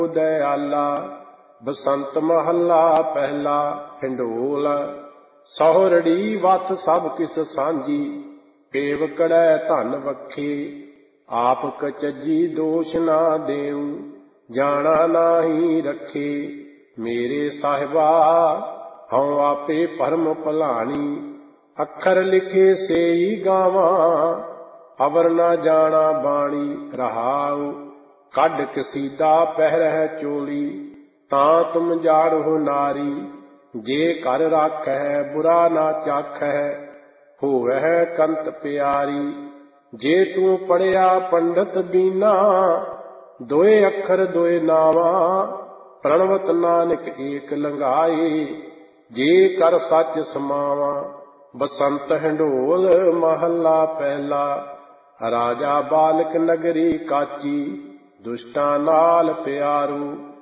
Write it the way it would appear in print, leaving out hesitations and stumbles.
दयाला। बसंत महला पहला हिंडोल। सौहरड़ी वथ सब किस सांझी, पेव कड़ै धन वखे। आप कचजी दोष ना देऊं, जाना नाही रखे। मेरे साहिबा हऊँ आपे परम भलानी, अखर लिखे सेई गावा। अवर ना जाना बाणी रहाऊ, कड कसीदा पहरह चोली। तां तुम जाड़ो नारी, जे कर राखै बुरा ना चाखै। होवह कंत प्यारी, जे तू पढ़िया पंडित बीना। दोए अखर दोए नावा, प्रणवत नानक एक लंघाए। जे कर सच समावा। बसंत हिंडोल महला पहला। राजा बालक नगरी काची, दुष्टां नाल प्यारू।